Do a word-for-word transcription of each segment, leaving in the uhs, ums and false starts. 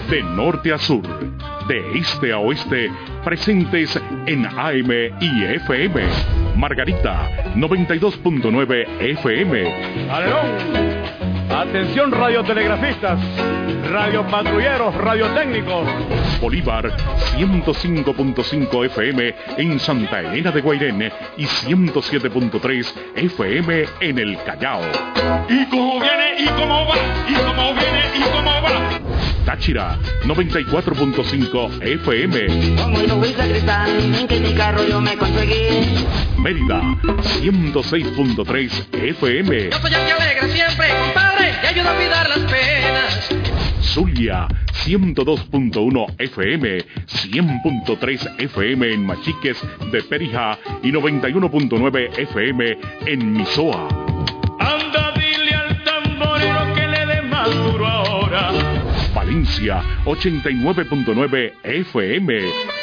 de norte a sur, de este a oeste, presentes en A M y F M. Margarita, noventa y dos punto nueve F M. ¡Alerón! Atención radiotelegrafistas, radiopatrulleros, radiotécnicos. Bolívar, ciento cinco punto cinco F M en Santa Elena de Guairén y ciento siete punto tres F M en el Callao. ¿Y cómo viene? ¿Y cómo va? ¿Y cómo viene? ¿Y cómo va? Táchira, noventa y cuatro punto cinco F M. Como el Luis Sacristán, que mi carro yo me conseguí. Mérida, ciento seis punto tres F M. Yo soy el que alegra siempre, compadre, y ayuda a olvidar las penas. Zulia, ciento dos punto uno F M, cien punto tres F M en Machiques de Perijá y noventa y uno punto nueve F M en Misoa. Anda, dile al tamborero que le dé más duro ahora. Valencia, ochenta y nueve punto nueve F M.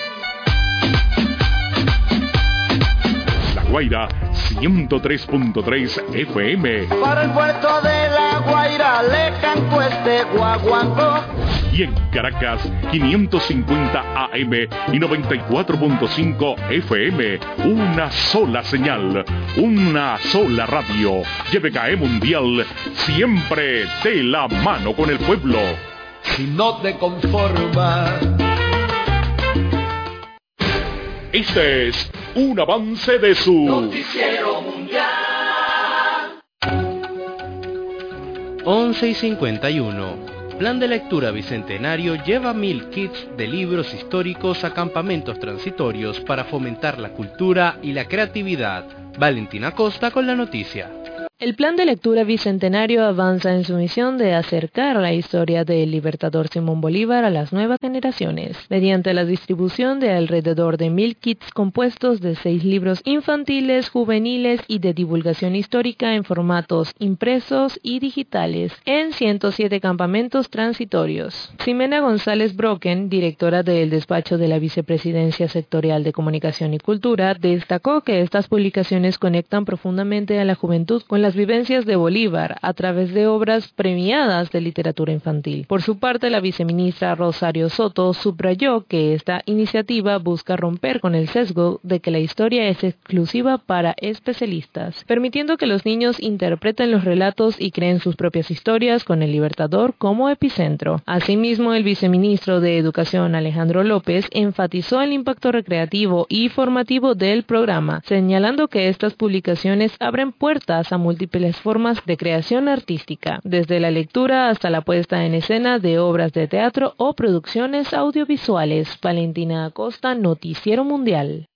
La Guaira, ciento tres punto tres F M. Para el puerto de La Guaira le canto este guaguancó. Y en Caracas, quinientos cincuenta A M y noventa y cuatro punto cinco F M. Una sola señal, una sola radio. Y B K E Mundial, siempre de la mano con el pueblo. Si no te conformas. Este es un avance de su Noticiero Mundial. once y cincuenta y uno. Plan de Lectura Bicentenario lleva mil kits de libros históricos a campamentos transitorios para fomentar la cultura y la creatividad. Valentina Costa con la noticia. El Plan de Lectura Bicentenario avanza en su misión de acercar la historia del libertador Simón Bolívar a las nuevas generaciones, mediante la distribución de alrededor de mil kits compuestos de seis libros infantiles, juveniles y de divulgación histórica en formatos impresos y digitales, en ciento siete campamentos transitorios. Ximena González Brocken, directora del despacho de la Vicepresidencia Sectorial de Comunicación y Cultura, destacó que estas publicaciones conectan profundamente a la juventud con las vivencias de Bolívar a través de obras premiadas de literatura infantil. Por su parte, la viceministra Rosario Soto subrayó que esta iniciativa busca romper con el sesgo de que la historia es exclusiva para especialistas, permitiendo que los niños interpreten los relatos y creen sus propias historias con el Libertador como epicentro. Asimismo, el viceministro de Educación Alejandro López enfatizó el impacto recreativo y formativo del programa, señalando que estas publicaciones abren puertas a múltiples formas de creación artística, desde la lectura hasta la puesta en escena de obras de teatro o producciones audiovisuales. Valentina Acosta, Noticiero Mundial.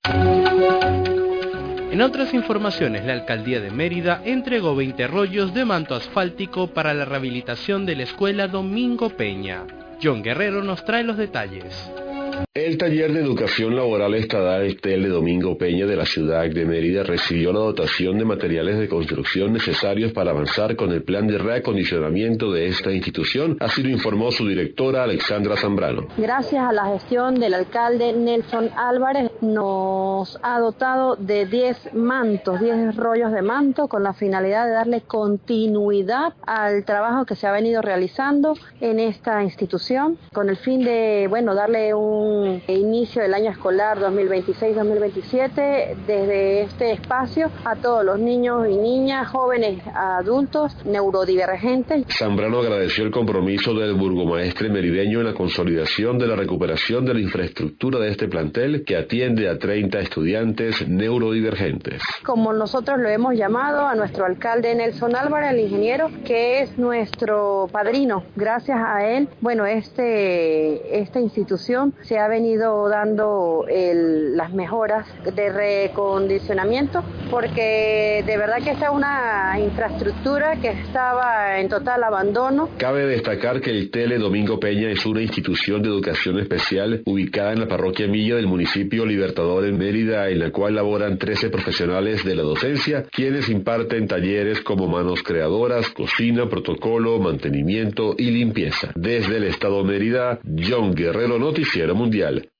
En otras informaciones, la Alcaldía de Mérida entregó veinte rollos de manto asfáltico para la rehabilitación de la Escuela Domingo Peña. John Guerrero nos trae los detalles. El taller de educación laboral estatal Tele Domingo Peña de la ciudad de Mérida recibió la dotación de materiales de construcción necesarios para avanzar con el plan de reacondicionamiento de esta institución, así lo informó su directora Alexandra Zambrano. Gracias a la gestión del alcalde Nelson Álvarez nos ha dotado de diez mantos, diez rollos de manto con la finalidad de darle continuidad al trabajo que se ha venido realizando en esta institución con el fin de, bueno, darle un inicio del año escolar dos mil veintiséis dos mil veintisiete desde este espacio a todos los niños y niñas, jóvenes, adultos, neurodivergentes. Zambrano agradeció el compromiso del burgomaestre merideño en la consolidación de la recuperación de la infraestructura de este plantel que atiende a treinta estudiantes neurodivergentes. Como nosotros lo hemos llamado a nuestro alcalde Nelson Álvarez, el ingeniero, que es nuestro padrino. Gracias a él, bueno, este esta institución se ha venido dando el, las mejoras de recondicionamiento, porque de verdad que esta es una infraestructura que estaba en total abandono. Cabe destacar que el Tele Domingo Peña es una institución de educación especial ubicada en la parroquia Milla del municipio Libertador en Mérida, en la cual laboran trece profesionales de la docencia, quienes imparten talleres como manos creadoras, cocina, protocolo, mantenimiento y limpieza. Desde el estado Mérida, John Guerrero, Noticiero Mundial.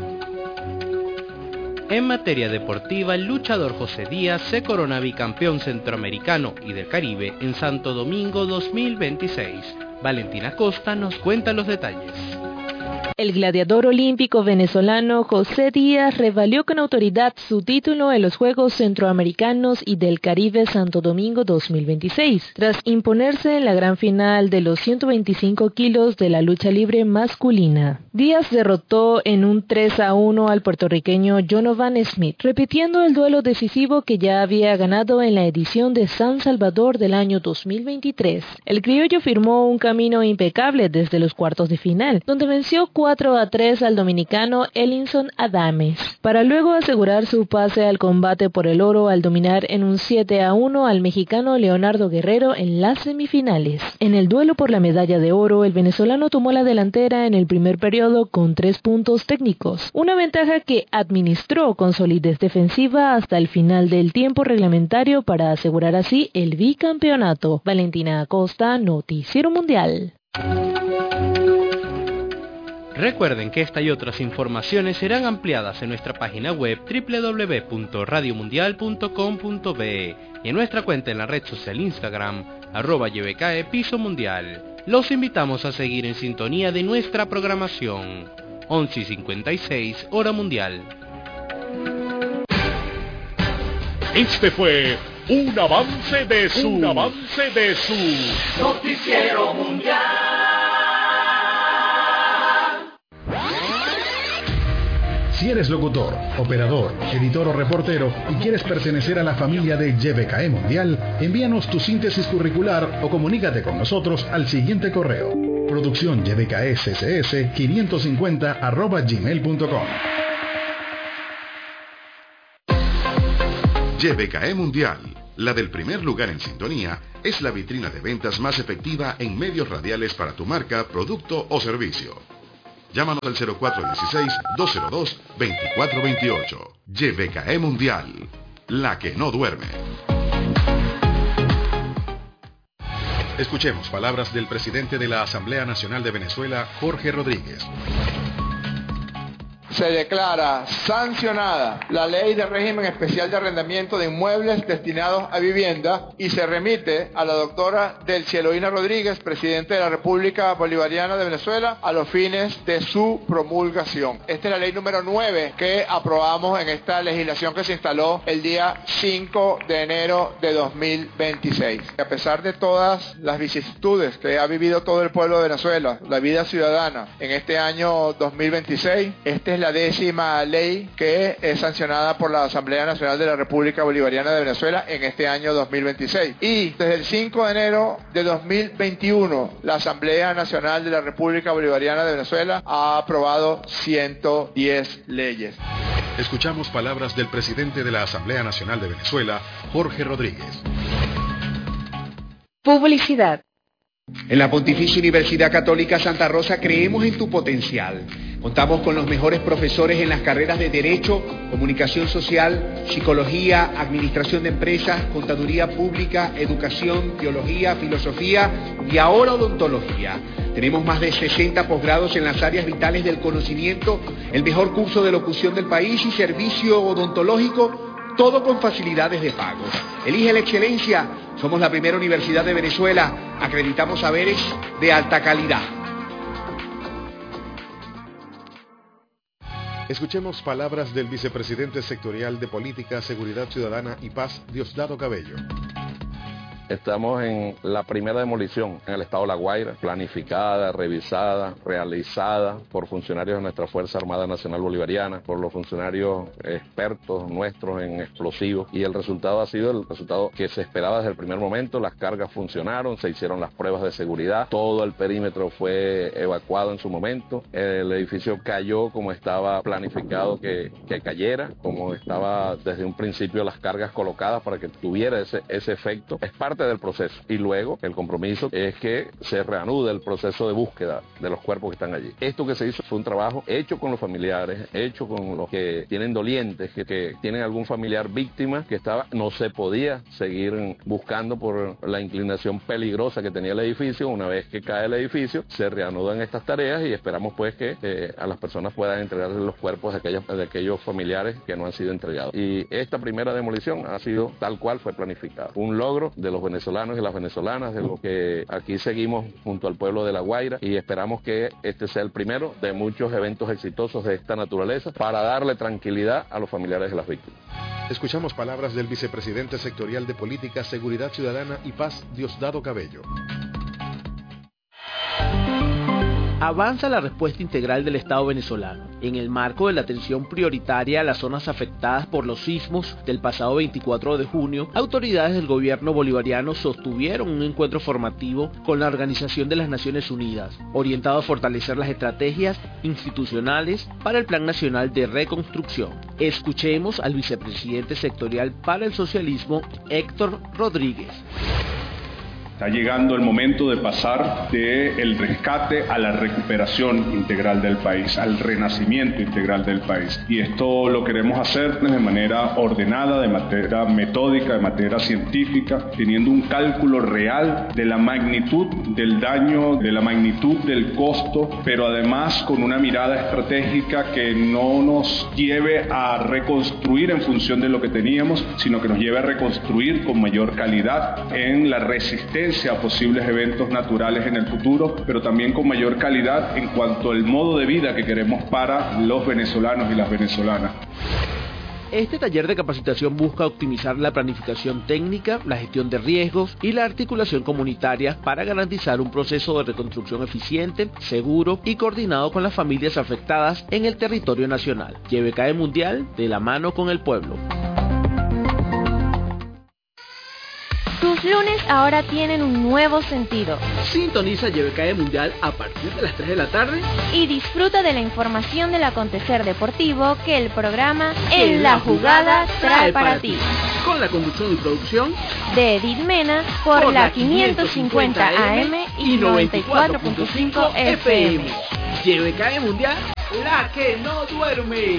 En materia deportiva, el luchador José Díaz se corona bicampeón centroamericano y del Caribe en Santo Domingo dos mil veintiséis. Valentina Costa nos cuenta los detalles. El gladiador olímpico venezolano José Díaz revalió con autoridad su título en los Juegos Centroamericanos y del Caribe Santo Domingo dos mil veintiséis, tras imponerse en la gran final de los ciento veinticinco kilos de la lucha libre masculina. Díaz derrotó en un tres a uno al puertorriqueño Jonovan Smith, repitiendo el duelo decisivo que ya había ganado en la edición de San Salvador del año dos mil veintitrés. El criollo firmó un camino impecable desde los cuartos de final, donde venció cuatro a tres al dominicano Elinson Adames, para luego asegurar su pase al combate por el oro al dominar en un siete a uno al mexicano Leonardo Guerrero en las semifinales. En el duelo por la medalla de oro, el venezolano tomó la delantera en el primer periodo con tres puntos técnicos, una ventaja que administró con solidez defensiva hasta el final del tiempo reglamentario para asegurar así el bicampeonato. Valentina Acosta, Noticiero Mundial. Recuerden que esta y otras informaciones serán ampliadas en nuestra página web doble u doble u doble u punto radio mundial punto com punto be y en nuestra cuenta en la red social Instagram, arroba Y B K E Piso Mundial. Los invitamos a seguir en sintonía de nuestra programación. once y cincuenta y seis, hora mundial. Este fue un avance de su, un avance de su Noticiero Mundial. Si eres locutor, operador, editor o reportero y quieres pertenecer a la familia de Y B K E Mundial, envíanos tu síntesis curricular o comunícate con nosotros al siguiente correo: producción y b k e c c s quinientos cincuenta arroba gmail punto com. Y B K E Mundial, la del primer lugar en sintonía, es la vitrina de ventas más efectiva en medios radiales para tu marca, producto o servicio. Llámanos al cero cuatro uno seis, dos cero dos, dos cuatro dos ocho. Y B K E Mundial, la que no duerme. Escuchemos palabras del presidente de la Asamblea Nacional de Venezuela, Jorge Rodríguez. Se declara sancionada la Ley de Régimen Especial de Arrendamiento de Inmuebles destinados a vivienda y se remite a la doctora Del Cieloína Rodríguez, Presidente de la República Bolivariana de Venezuela, a los fines de su promulgación. Esta es la ley número nueve que aprobamos en esta legislación que se instaló el día cinco de enero de dos mil veintiséis. A pesar de todas las vicisitudes que ha vivido todo el pueblo de Venezuela, la vida ciudadana en este año dos mil veintiséis, esta es la décima ley que es sancionada por la Asamblea Nacional de la República Bolivariana de Venezuela en este año dos mil veintiséis. Y desde el cinco de enero de dos mil veintiuno, la Asamblea Nacional de la República Bolivariana de Venezuela ha aprobado ciento diez leyes. Escuchamos palabras del presidente de la Asamblea Nacional de Venezuela, Jorge Rodríguez. Publicidad. En la Pontificia Universidad Católica Santa Rosa creemos en tu potencial. Contamos con los mejores profesores en las carreras de Derecho, Comunicación Social, Psicología, Administración de Empresas, Contaduría Pública, Educación, Teología, Filosofía y ahora Odontología. Tenemos más de sesenta posgrados en las áreas vitales del conocimiento, el mejor curso de locución del país y servicio odontológico, todo con facilidades de pago. Elige la excelencia. Somos la primera universidad de Venezuela. Acreditamos saberes de alta calidad. Escuchemos palabras del vicepresidente sectorial de Política, Seguridad Ciudadana y Paz, Diosdado Cabello. Estamos en la primera demolición en el estado de La Guaira, planificada, revisada, realizada por funcionarios de nuestra Fuerza Armada Nacional Bolivariana, por los funcionarios expertos nuestros en explosivos, y el resultado ha sido el resultado que se esperaba desde el primer momento. Las cargas funcionaron, se hicieron las pruebas de seguridad, todo el perímetro fue evacuado en su momento, el edificio cayó como estaba planificado que, que cayera, como estaba desde un principio las cargas colocadas para que tuviera ese, ese efecto. Es parte del proceso, y luego el compromiso es que se reanude el proceso de búsqueda de los cuerpos que están allí. Esto que se hizo fue un trabajo hecho con los familiares, hecho con los que tienen dolientes, que, que tienen algún familiar víctima que estaba, no se podía seguir buscando por la inclinación peligrosa que tenía el edificio. Una vez que cae el edificio, se reanudan estas tareas y esperamos pues que eh, a las personas puedan entregarles los cuerpos de aquellos, de aquellos familiares que no han sido entregados. Y esta primera demolición ha sido tal cual fue planificada, un logro de los los venezolanos y las venezolanas, de lo que aquí seguimos junto al pueblo de La Guaira, y esperamos que este sea el primero de muchos eventos exitosos de esta naturaleza para darle tranquilidad a los familiares de las víctimas. Escuchamos palabras del vicepresidente sectorial de Política, Seguridad Ciudadana y Paz, Diosdado Cabello. Avanza la respuesta integral del Estado venezolano, en el marco de la atención prioritaria a las zonas afectadas por los sismos del pasado veinticuatro de junio. Autoridades del gobierno bolivariano sostuvieron un encuentro formativo con la Organización de las Naciones Unidas, orientado a fortalecer las estrategias institucionales para el Plan Nacional de Reconstrucción. Escuchemos al vicepresidente sectorial para el socialismo, Héctor Rodríguez. Está llegando el momento de pasar del rescate a la recuperación integral del país, al renacimiento integral del país. Y esto lo queremos hacer de manera ordenada, de manera metódica, de manera científica, teniendo un cálculo real de la magnitud del daño, de la magnitud del costo, pero además con una mirada estratégica que no nos lleve a reconstruir en función de lo que teníamos, sino que nos lleve a reconstruir con mayor calidad en la resistencia a posibles eventos naturales en el futuro, pero también con mayor calidad en cuanto al modo de vida que queremos para los venezolanos y las venezolanas. Este taller de capacitación busca optimizar la planificación técnica, la gestión de riesgos y la articulación comunitaria para garantizar un proceso de reconstrucción eficiente, seguro y coordinado con las familias afectadas en el territorio nacional. YBKE Mundial, de la mano con el pueblo. Tus lunes ahora tienen un nuevo sentido. Sintoniza YBKE Mundial a partir de las tres de la tarde y disfruta de la información del acontecer deportivo que el programa En la Jugada trae para ti. Con la conducción y producción de Edith Mena por, por la quinientos cincuenta A M y noventa y cuatro punto cinco F M. YBKE Mundial, la que no duerme.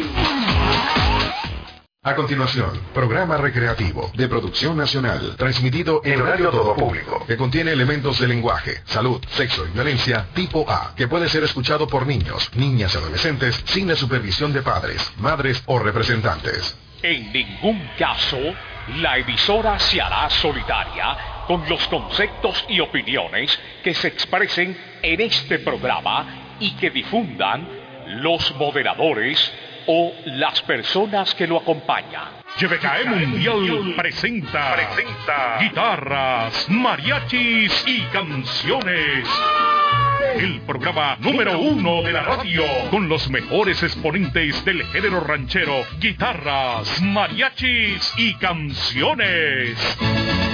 A continuación, programa recreativo de producción nacional, transmitido en horario todo público, que contiene elementos de lenguaje, salud, sexo y violencia tipo A, que puede ser escuchado por niños, niñas y adolescentes sin la supervisión de padres, madres o representantes. En ningún caso, la emisora se hará solitaria con los conceptos y opiniones que se expresen en este programa y que difundan los moderadores o las personas que lo acompañan. YBKE Mundial presenta, presenta guitarras, mariachis y canciones. El programa número uno de la radio con los mejores exponentes del género ranchero, guitarras, mariachis y canciones.